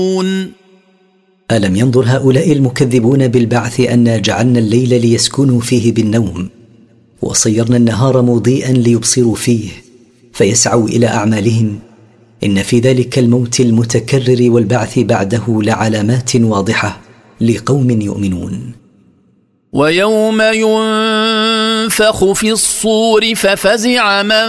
ألم ينظر هؤلاء المكذبون بالبعث أنا جعلنا الليل ليسكنوا فيه بالنوم وصيرنا النهار مضيئا ليبصروا فيه فيسعوا إلى أعمالهم إن في ذلك الموت المتكرر والبعث بعده لعلامات واضحة لقوم يؤمنون. ويوم ينفخ في الصور ففزع من